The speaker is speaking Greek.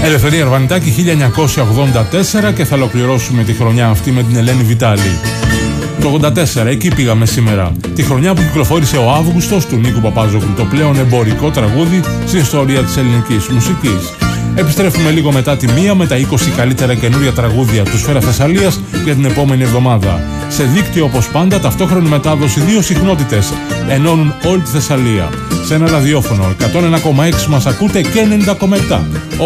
Ελευθερία Αρβανιτάκη 1984 και θα ολοκληρώσουμε τη χρονιά αυτή με την Ελένη Βιτάλη. Το 84, εκεί πήγαμε σήμερα. Τη χρονιά που κυκλοφόρησε ο Αύγουστος του Νίκου Παπάζογλου, το πλέον εμπορικό τραγούδι στην ιστορία της ελληνικής μουσικής. Επιστρέφουμε λίγο μετά τη μία με τα 20 καλύτερα καινούρια τραγούδια του Σφαίρα Θεσσαλίας για την επόμενη εβδομάδα. Σε δίκτυο όπως πάντα, ταυτόχρονη μετάδοση, δύο συχνότητες ενώνουν όλη τη Θεσσαλία. Σε ένα ραδιόφωνο 101,6 μας ακούτε και 90,7.